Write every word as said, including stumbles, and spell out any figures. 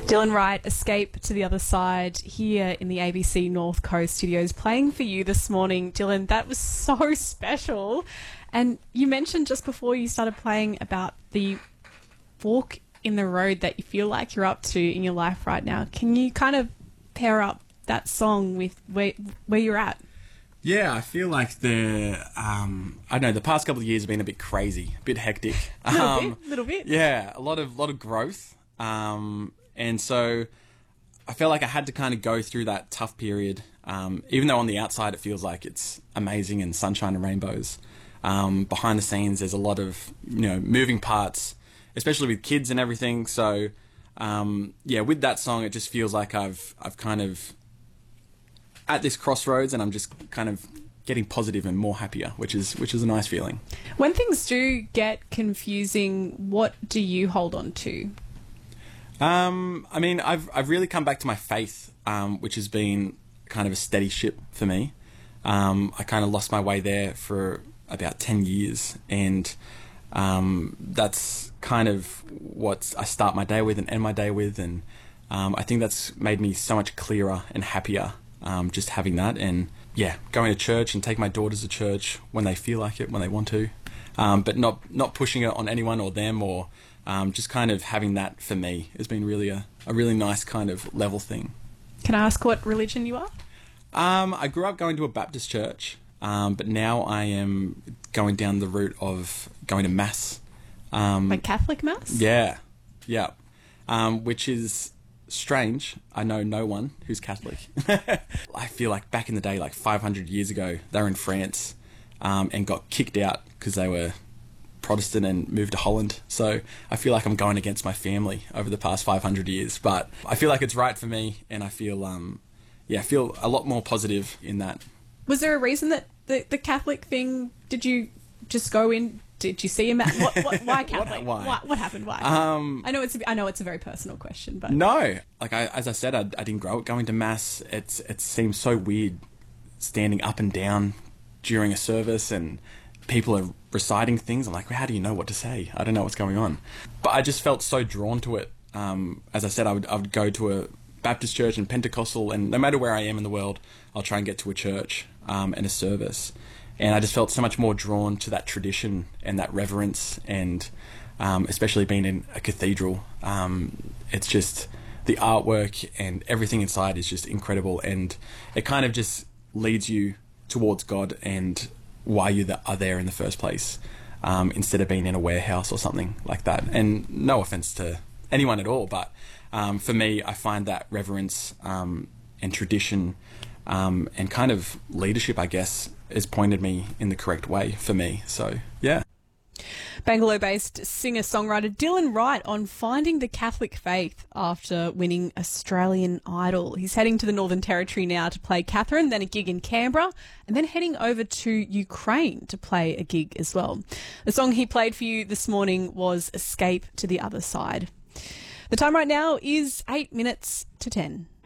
Dylan Wright, Escape to the Other Side, here in the A B C North Coast studios, playing for you this morning. Dylan, that was so special. And you mentioned just before you started playing about the fork in the road that you feel like you're up to in your life right now. Can you kind of pair up that song with where, where you're at? Yeah, I feel like the, um, I don't know, the past couple of years have been a bit crazy, a bit hectic. A little um, bit, little bit. Yeah, a lot of lot of growth. Um, and so I felt like I had to kind of go through that tough period, um, even though on the outside it feels like it's amazing and sunshine and rainbows. Um, behind the scenes, there's a lot of, you know, moving parts, especially with kids and everything. So, um, yeah, with that song, it just feels like I've I've kind of at this crossroads, and I'm just kind of getting positive and more happier, which is which is a nice feeling. When things do get confusing, what do you hold on to? Um, I mean, I've I've really come back to my faith, um, which has been kind of a steady ship for me. Um, I kind of lost my way there for about ten years, and um, that's kind of what I start my day with and end my day with, and um, I think that's made me so much clearer and happier, um, just having that. And yeah, going to church and take my daughters to church when they feel like it, when they want to, um, but not not pushing it on anyone or them, or um, just kind of having that for me has been really a, a really nice kind of level thing. Can I ask what religion you are? Um, I grew up going to a Baptist church, um, but now I am going down the route of going to Mass. Um, Like Catholic Mass? Yeah, yeah, um, which is strange. I know no one who's Catholic. I feel like back in the day, like five hundred years ago, they were in France um, and got kicked out because they were Protestant and moved to Holland. So I feel like I'm going against my family over the past five hundred years, but I feel like it's right for me, and I feel, um, yeah, I feel a lot more positive in that. Was there a reason that the, the Catholic thing, did you just go in, did you see him at, what, what, why Catholic? what, why? What, what happened? Why? Um, I know it's a, I know it's a very personal question, but No, like I, as I said, I, I didn't grow up going to Mass. It's it seems so weird standing up and down during a service and people are reciting things. I'm like, how do you know what to say? I don't know what's going on. But I just felt so drawn to it. Um, as I said, I would I would go to a Baptist church and Pentecostal, and no matter where I am in the world, I'll try and get to a church um, and a service. And I just felt so much more drawn to that tradition and that reverence, and um, especially being in a cathedral. Um, it's just the artwork and everything inside is just incredible, and it kind of just leads you towards God and why you are there in the first place, um, instead of being in a warehouse or something like that. And no offense to anyone at all, but um, for me, I find that reverence um, and tradition um, and kind of leadership, I guess, has pointed me in the correct way for me. So, yeah. Bangalore-based singer-songwriter Dylan Wright on finding the Catholic faith after winning Australian Idol. He's heading to the Northern Territory now to play Catherine, then a gig in Canberra, and then heading over to Ukraine to play a gig as well. The song he played for you this morning was Escape to the Other Side. The time right now is eight minutes to ten.